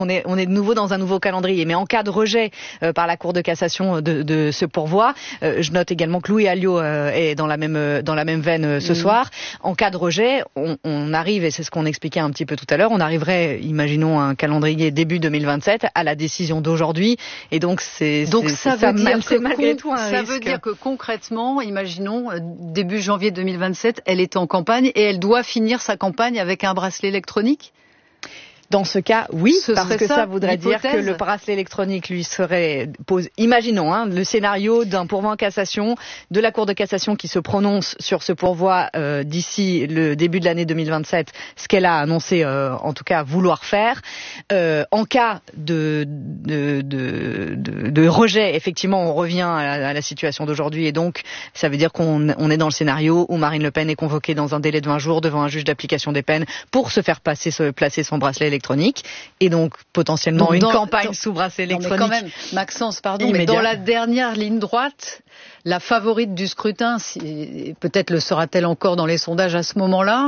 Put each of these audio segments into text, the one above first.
On est de nouveau dans un nouveau calendrier, mais en cas de rejet par la Cour de cassation de ce pourvoi, je note également que Louis Alliot est dans la même veine ce soir. En cas de rejet, on arrive, et c'est ce qu'on expliquait un petit peu tout à l'heure, on arriverait, imaginons un calendrier début 2027 à la décision d'aujourd'hui, et donc ça veut dire que concrètement, imaginons début janvier 2027, elle est en campagne et elle doit finir sa campagne avec un bracelet électronique. Dans ce cas, oui, parce que ça voudrait dire que le bracelet électronique lui serait imaginons le scénario d'un pourvoi en cassation, de la Cour de cassation qui se prononce sur ce pourvoi d'ici le début de l'année 2027, ce qu'elle a annoncé en tout cas vouloir faire. En cas de rejet, effectivement, on revient à la situation d'aujourd'hui, et donc ça veut dire qu'on est dans le scénario où Marine Le Pen est convoquée dans un délai de 20 jours devant un juge d'application des peines pour se faire placer son bracelet électronique, et donc potentiellement une campagne sous bracelet électronique. Mais quand même, Maxence, mais dans la dernière ligne droite, la favorite du scrutin, peut-être le sera-t-elle encore dans les sondages à ce moment-là,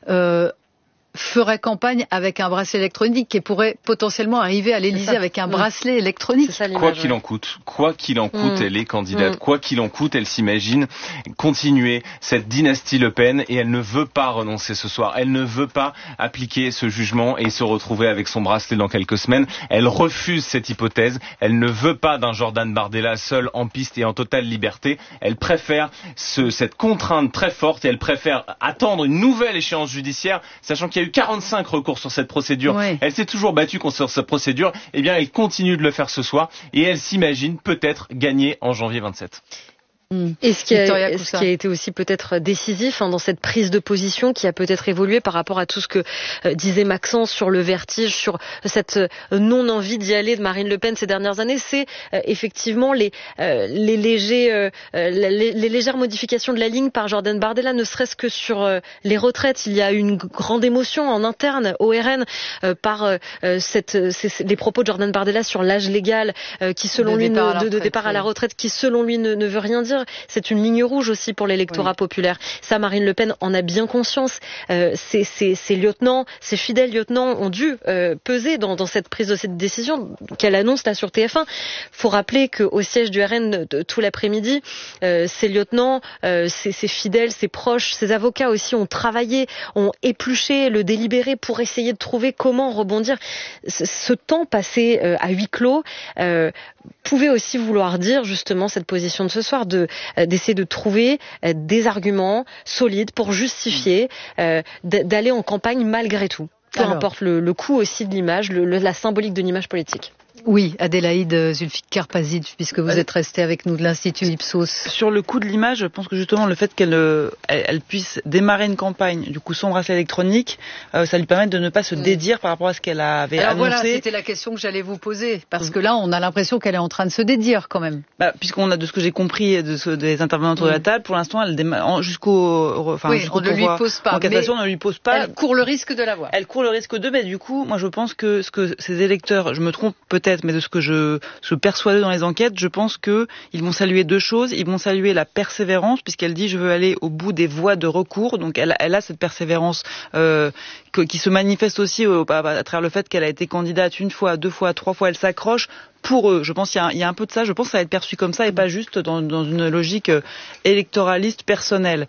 ferait campagne avec un bracelet électronique, qui pourrait potentiellement arriver à l'Élysée avec un bracelet électronique. Quoi qu'il en coûte, elle est candidate. Quoi qu'il en coûte, elle s'imagine continuer cette dynastie Le Pen, et elle ne veut pas renoncer ce soir. Elle ne veut pas appliquer ce jugement et se retrouver avec son bracelet dans quelques semaines. Elle refuse cette hypothèse. Elle ne veut pas d'un Jordan Bardella seul en piste et en totale liberté. Elle préfère cette contrainte très forte, et elle préfère attendre une nouvelle échéance judiciaire, sachant qu'il y a eu 45 recours sur cette procédure. Oui. Elle s'est toujours battue contre cette procédure. Eh bien, elle continue de le faire ce soir, et elle s'imagine peut-être gagner en janvier 27. Et ce qui a été aussi peut-être décisif dans cette prise de position, qui a peut-être évolué par rapport à tout ce que disait Maxence sur le vertige, sur cette non-envie d'y aller de Marine Le Pen ces dernières années, c'est effectivement les légères modifications de la ligne par Jordan Bardella, ne serait-ce que sur les retraites. Il y a une grande émotion en interne au RN par les propos de Jordan Bardella sur l'âge légal qui selon lui de départ à la retraite, qui selon lui ne veut rien dire. C'est une ligne rouge aussi pour l'électorat populaire. Ça, Marine Le Pen en a bien conscience. Ses lieutenants, ses fidèles lieutenants ont dû peser dans cette prise de cette décision qu'elle annonce là sur TF1. Faut rappeler qu'au siège du RN tout l'après-midi, ses lieutenants, ses fidèles, ses proches, ses avocats aussi ont travaillé, ont épluché le délibéré pour essayer de trouver comment rebondir. Ce temps passé à huis clos pouvait aussi vouloir dire justement cette position de ce soir, d'essayer de trouver des arguments solides pour justifier d'aller en campagne malgré tout. Peu importe le coût aussi de l'image, la symbolique de l'image politique. Oui, Adélaïde Zulfikar-Pazic, puisque vous êtes restée avec nous de l'Institut Ipsos. Sur le coût de l'image, je pense que justement le fait qu'elle puisse démarrer une campagne, du coup sans bracelet électronique, ça lui permet de ne pas se dédire par rapport à ce qu'elle avait annoncé. Voilà, c'était la question que j'allais vous poser, parce que là, on a l'impression qu'elle est en train de se dédire quand même. Puisqu'on a, de ce que j'ai compris des intervenants autour de la table, pour l'instant, elle démarre jusqu'au on ne lui pose pas. En cassation, on ne lui pose pas. Elle court le risque de l'avoir. Elle court le risque mais du coup, moi je pense que ces électeurs, je me trompe peut-être, mais de ce que je perçois dans les enquêtes, je pense que ils vont saluer deux choses. Ils vont saluer la persévérance, puisqu'elle dit je veux aller au bout des voies de recours. Donc elle a cette persévérance qui se manifeste aussi à travers le fait qu'elle a été candidate une fois, deux fois, trois fois. Elle s'accroche. Pour eux, je pense qu'il y a un peu de ça. Je pense que ça va être perçu comme ça et pas juste dans une logique électoraliste personnelle.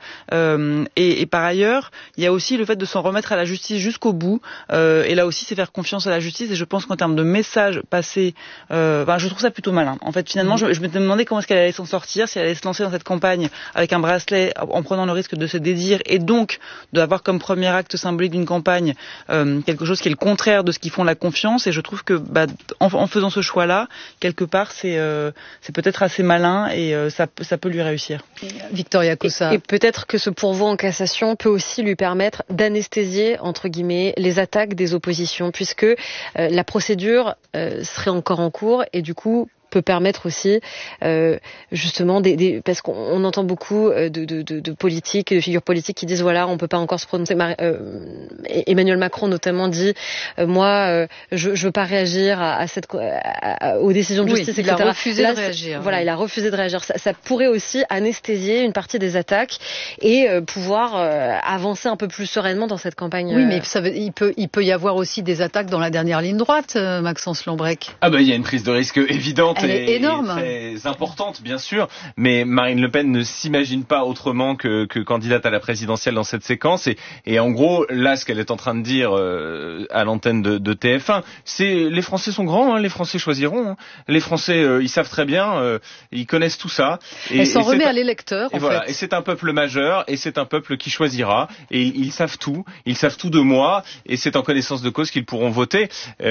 Et par ailleurs, il y a aussi le fait de s'en remettre à la justice jusqu'au bout. Et là aussi, c'est faire confiance à la justice. Et je pense qu'en termes de message passé, je trouve ça plutôt malin. En fait, finalement, je me demandais comment est-ce qu'elle allait s'en sortir, si elle allait se lancer dans cette campagne avec un bracelet en prenant le risque de se dédire et donc d'avoir comme premier acte symbolique d'une campagne quelque chose qui est le contraire de ce qui font la confiance. Et je trouve que en faisant ce choix-là, quelque part, c'est peut-être assez malin et ça peut lui réussir. Victoria Cossa. Et peut-être que ce pourvoi en cassation peut aussi lui permettre d'anesthésier, entre guillemets, les attaques des oppositions, puisque la procédure serait encore en cours et du coup, peut permettre aussi justement parce qu'on entend beaucoup de politiques, de figures politiques qui disent voilà, on peut pas encore se prononcer. Emmanuel Macron notamment dit je veux pas réagir aux décisions de justice, etc. Il a refusé de réagir. Voilà, il a refusé de réagir. Ça pourrait aussi anesthésier une partie des attaques et pouvoir avancer un peu plus sereinement dans cette campagne. Oui, mais il peut y avoir aussi des attaques dans la dernière ligne droite, Maxence Lambrecq. Il y a une prise de risque évidente et énorme. Très importante, bien sûr. Mais Marine Le Pen ne s'imagine pas autrement que candidate à la présidentielle dans cette séquence. Et en gros, là, ce qu'elle est en train de dire à l'antenne de TF1, c'est les Français sont grands, les Français choisiront. Les Français, ils savent très bien, ils connaissent tout ça. Elle s'en remet à l'électeur, en fait. Et c'est un peuple majeur, et c'est un peuple qui choisira. Et ils savent tout de moi, et c'est en connaissance de cause qu'ils pourront voter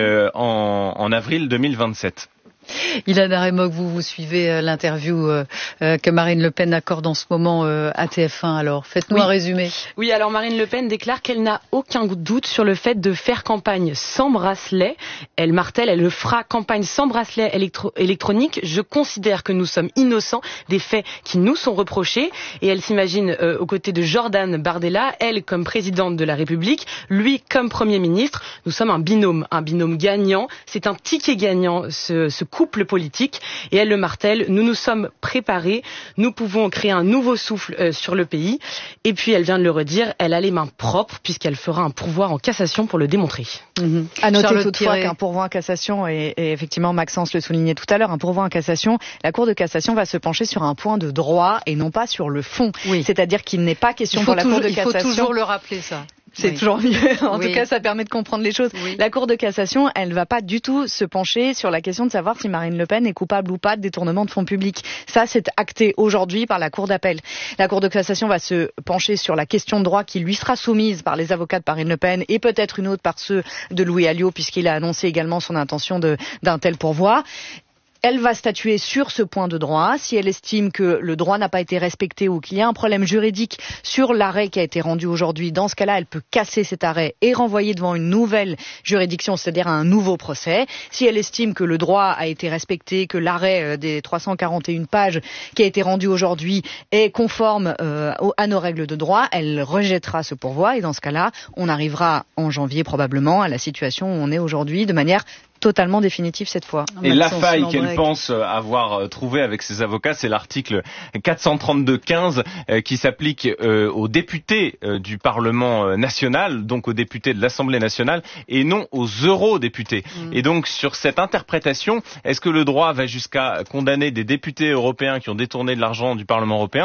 en avril 2027. Ilana Remoq, vous suivez l'interview que Marine Le Pen accorde en ce moment à TF1. Alors, faites-nous un résumé. Oui, alors Marine Le Pen déclare qu'elle n'a aucun doute sur le fait de faire campagne sans bracelet. Elle martèle, elle fera campagne sans bracelet électronique. Je considère que nous sommes innocents des faits qui nous sont reprochés. Et elle s'imagine aux côtés de Jordan Bardella, elle comme présidente de la République, lui comme Premier ministre. Nous sommes un binôme gagnant. C'est un ticket gagnant, ce couple politique, et elle le martèle, nous nous sommes préparés, nous pouvons créer un nouveau souffle sur le pays, et puis elle vient de le redire, elle a les mains propres puisqu'elle fera un pourvoi en cassation pour le démontrer. À noter toutefois qu'un pourvoi en cassation, et effectivement Maxence le soulignait tout à l'heure, un pourvoi en cassation, la Cour de cassation va se pencher sur un point de droit et non pas sur le fond. Oui. C'est-à-dire qu'il n'est pas question pour la Cour de cassation... Il faut toujours le rappeler, ça. C'est toujours mieux. En tout cas, ça permet de comprendre les choses. Oui. La Cour de cassation, elle va pas du tout se pencher sur la question de savoir si Marine Le Pen est coupable ou pas de détournement de fonds publics. Ça, c'est acté aujourd'hui par la Cour d'appel. La Cour de cassation va se pencher sur la question de droit qui lui sera soumise par les avocats de Marine Le Pen et peut-être une autre par ceux de Louis Alliot, puisqu'il a annoncé également son intention d'un tel pourvoi. Elle va statuer sur ce point de droit. Si elle estime que le droit n'a pas été respecté ou qu'il y a un problème juridique sur l'arrêt qui a été rendu aujourd'hui, dans ce cas-là, elle peut casser cet arrêt et renvoyer devant une nouvelle juridiction, c'est-à-dire un nouveau procès. Si elle estime que le droit a été respecté, que l'arrêt des 341 pages qui a été rendu aujourd'hui est conforme à nos règles de droit, elle rejettera ce pourvoi et dans ce cas-là, on arrivera en janvier probablement à la situation où on est aujourd'hui de manière totalement définitive cette fois. Et la faille qu'elle pense avoir trouvée avec ses avocats, c'est l'article 432-15 qui s'applique aux députés du Parlement national, donc aux députés de l'Assemblée nationale, et non aux eurodéputés. Et donc sur cette interprétation, est-ce que le droit va jusqu'à condamner des députés européens qui ont détourné de l'argent du Parlement européen?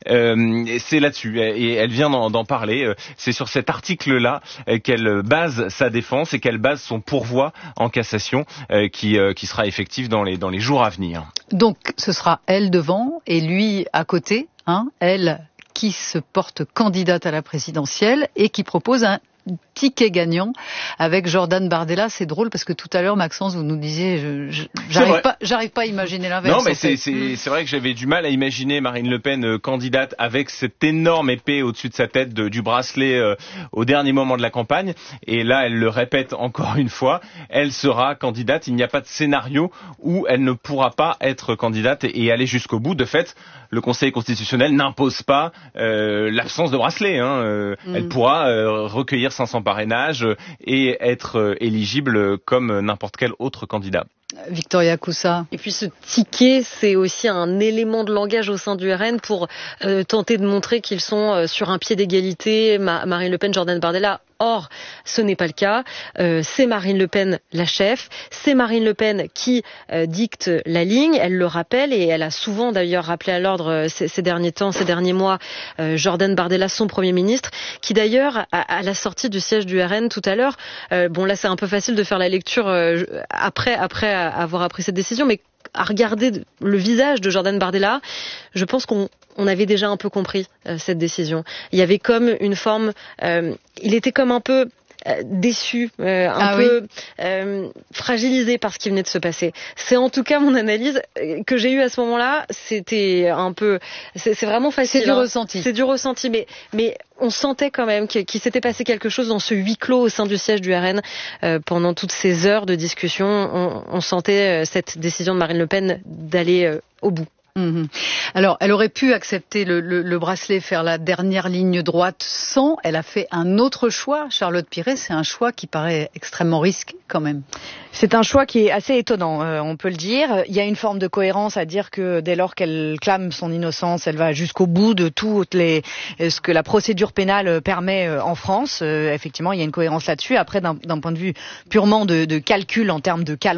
C'est là-dessus, et elle vient d'en parler. C'est sur cet article-là qu'elle base sa défense et qu'elle base son pourvoi en cassation. Qui sera effective dans les jours à venir. Donc ce sera elle devant et lui à côté, elle qui se porte candidate à la présidentielle et qui propose un ticket gagnant avec Jordan Bardella. C'est drôle parce que tout à l'heure, Maxence, vous nous disiez, j'arrive pas à imaginer l'inverse. Non, mais c'est vrai que j'avais du mal à imaginer Marine Le Pen candidate avec cette énorme épée au-dessus de sa tête du bracelet au dernier moment de la campagne. Et là, elle le répète encore une fois, elle sera candidate. Il n'y a pas de scénario où elle ne pourra pas être candidate et aller jusqu'au bout. De fait, le Conseil constitutionnel n'impose pas l'absence de bracelet. Elle pourra recueillir 500 parrainages et être éligible comme n'importe quel autre candidat. Victoria Coussa. Et puis ce ticket, c'est aussi un élément de langage au sein du RN pour tenter de montrer qu'ils sont sur un pied d'égalité, Marine Le Pen, Jordan Bardella. Or, ce n'est pas le cas. C'est Marine Le Pen la chef. C'est Marine Le Pen qui dicte la ligne. Elle le rappelle et elle a souvent d'ailleurs rappelé à l'ordre ces derniers mois, Jordan Bardella, son Premier ministre, qui d'ailleurs, à la sortie du siège du RN tout à l'heure, bon là c'est un peu facile de faire la lecture après avoir appris cette décision, mais à regarder le visage de Jordan Bardella, je pense qu'on avait déjà un peu compris cette décision. Il y avait comme une forme, il était comme un peu déçue, un peu fragilisée par ce qui venait de se passer. C'est en tout cas mon analyse que j'ai eue à ce moment-là. C'était un peu, c'est vraiment facile. C'est du ressenti. C'est du ressenti, mais on sentait quand même qu'il s'était passé quelque chose dans ce huis clos au sein du siège du RN pendant toutes ces heures de discussion. On sentait cette décision de Marine Le Pen d'aller au bout. Alors, elle aurait pu accepter le bracelet, faire la dernière ligne droite sans. Elle a fait un autre choix. Charlotte Piret, c'est un choix qui paraît extrêmement risqué quand même. C'est un choix qui est assez étonnant, on peut le dire. Il y a une forme de cohérence à dire que dès lors qu'elle clame son innocence, elle va jusqu'au bout de ce que la procédure pénale permet en France. Effectivement, il y a une cohérence là-dessus. Après, d'un point de vue purement de calcul en termes de calendrier,